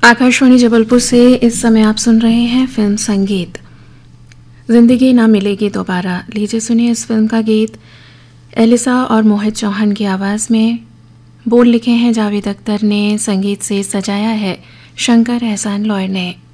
आकाशवाणी जबलपुर से इस समय आप सुन रहे हैं फिल्म संगीत जिंदगी ना मिलेगी दोबारा। लीजिए सुनिए इस फिल्म का गीत एलिसा और मोहित चौहान की आवाज़ में। बोल लिखे हैं जावेद अख्तर ने, संगीत से सजाया है शंकर एहसान लॉय ने।